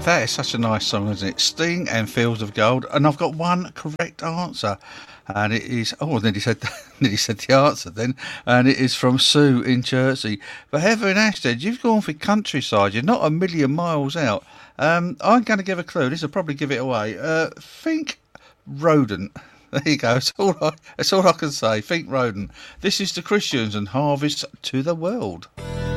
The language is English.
That is such a nice song, isn't it? Sting and Fields of Gold. And I've got one correct answer. And it is, then he said, then he said the answer then. And it is from Sue in Jersey. But Heather in Ashtead, you've gone for countryside. You're not a million miles out. I'm going to give a clue. This will probably give it away. Think rodent. There you go. That's all I can say. Think rodent. This is the Christians and Harvest to the World.